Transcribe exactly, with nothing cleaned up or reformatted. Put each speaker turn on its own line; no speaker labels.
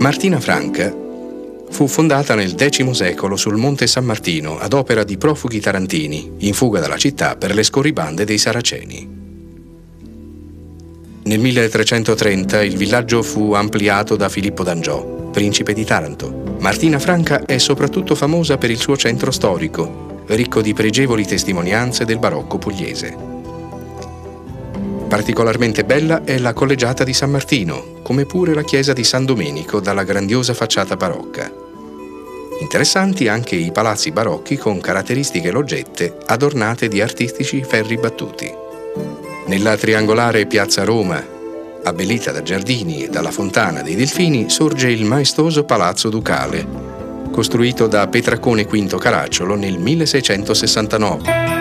Martina Franca fu fondata nel X secolo sul Monte San Martino ad opera di profughi tarantini in fuga dalla città per le scorribande dei Saraceni. Nel milletrecentotrenta il villaggio fu ampliato da Filippo d'Angiò, principe di Taranto. Martina Franca è soprattutto famosa per il suo centro storico, ricco di pregevoli testimonianze del barocco pugliese. Particolarmente bella è la collegiata di San Martino, come pure la chiesa di San Domenico dalla grandiosa facciata barocca. Interessanti anche i palazzi barocchi con caratteristiche loggette adornate di artistici ferri battuti. Nella triangolare piazza Roma, abbellita da giardini e dalla fontana dei Delfini, sorge il maestoso Palazzo Ducale, costruito da Petracone V Caracciolo nel milleseicentosessantanove.